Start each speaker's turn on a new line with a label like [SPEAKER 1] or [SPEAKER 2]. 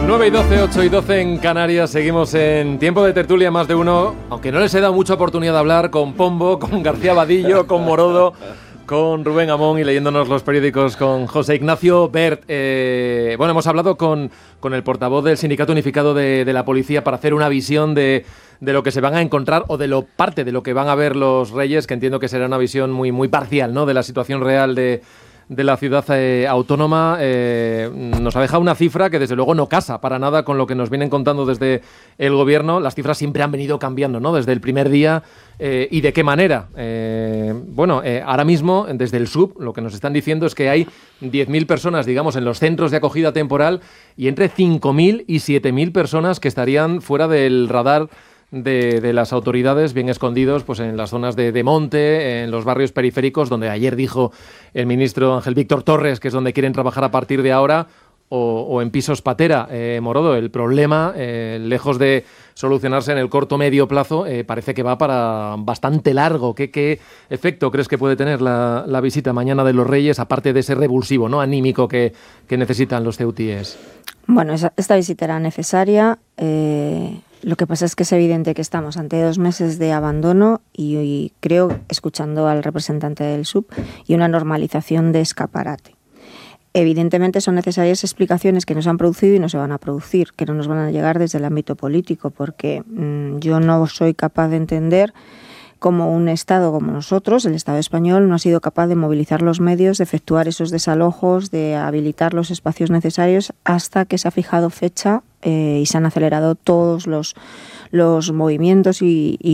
[SPEAKER 1] 9 y 12, 8 y 12 en Canarias. Seguimos en tiempo de tertulia más de uno, aunque no les he dado mucha oportunidad de hablar con Pombo, con García Vadillo, con Morodo, con Rubén Amón y leyéndonos los periódicos con José Ignacio Bert. Bueno, hemos hablado con el portavoz del Sindicato Unificado de la Policía para hacer una visión de lo que se van a encontrar o parte de lo que van a ver los Reyes, que entiendo que será una visión muy, muy parcial, ¿no?, de la situación real de la ciudad autónoma. Nos ha dejado una cifra que desde luego no casa para nada con lo que nos vienen contando desde el gobierno. Las cifras siempre han venido cambiando, ¿no?, desde el primer día. ¿Y de qué manera? Ahora mismo, desde el SUB, lo que nos están diciendo es que hay 10.000 personas, digamos, en los centros de acogida temporal y entre 5.000 y 7.000 personas que estarían fuera del radar de las autoridades, bien escondidos pues en las zonas de monte, en los barrios periféricos, donde ayer dijo el ministro Ángel Víctor Torres que es donde quieren trabajar a partir de ahora, o en pisos patera. Morodo, el problema, lejos de solucionarse en el corto medio plazo, parece que va para bastante largo. ¿Qué efecto crees que puede tener la visita mañana de los Reyes, aparte de ese revulsivo, ¿no?, anímico que necesitan los ceutíes?
[SPEAKER 2] Bueno, esta visita era necesaria. Lo que pasa es que es evidente que estamos ante 2 meses de abandono y creo, escuchando al representante del SUB, y una normalización de escaparate. Evidentemente son necesarias explicaciones que no se han producido y no se van a producir, que no nos van a llegar desde el ámbito político, porque yo no soy capaz de entender cómo un Estado como nosotros, el Estado español, no ha sido capaz de movilizar los medios, de efectuar esos desalojos, de habilitar los espacios necesarios hasta que se ha fijado fecha y se han acelerado todos los movimientos y